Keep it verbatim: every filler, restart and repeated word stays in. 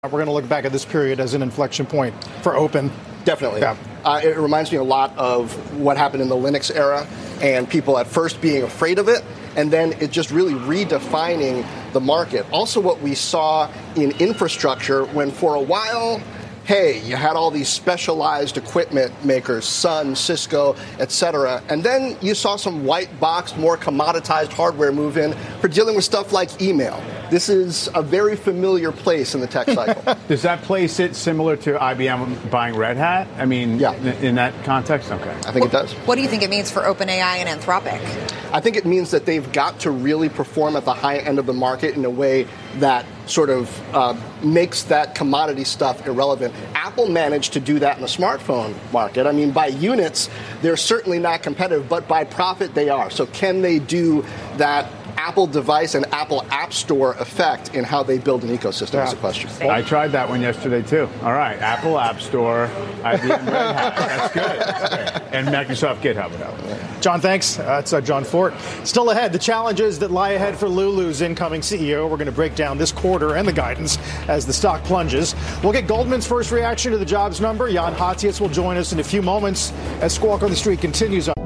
We're going to look back at this period as an inflection point for open. Definitely. Yeah. Uh, it reminds me a lot of what happened in the Linux era and people at first being afraid of it, and then it just really redefining the market. Also what we saw in infrastructure when for a while, hey, you had all these specialized equipment makers, Sun, Cisco, et cetera, and then you saw some white box, more commoditized hardware move in for dealing with stuff like email. This is a very familiar place in the tech cycle. Does that place it similar to I B M buying Red Hat? I mean, yeah. in that context? Okay. I think what, it does. What do you think it means for OpenAI and Anthropic? I think it means that they've got to really perform at the high end of the market in a way that sort of uh, makes that commodity stuff irrelevant. Apple managed to do that in the smartphone market. I mean, by units, they're certainly not competitive, but by profit, they are. So can they do that Apple device and Apple App Store effect in how they build an ecosystem yeah. is a question. I tried that one yesterday, too. All right, Apple App Store, I B M Red Hat. That's good. That's good. And Microsoft GitHub. John, thanks. Uh, it's uh, John Fort. Still ahead, the challenges that lie ahead for Lulu's incoming C E O. We're going to break down this quarter and the guidance as the stock plunges. We'll get Goldman's first reaction to the jobs number. Jan Hatzius will join us in a few moments as Squawk on the Street continues on.